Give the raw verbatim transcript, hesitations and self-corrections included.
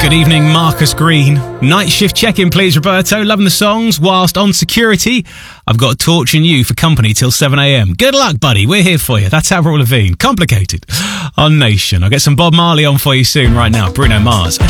Good evening, Marcus Green. Night shift check-in, please, Roberto. Loving the songs. Whilst on security, I've got Torch and You for company till seven a.m. Good luck, buddy. We're here for you. That's Avril Lavigne. Complicated. On Nation. I'll get some Bob Marley on for you soon right now. Bruno Mars.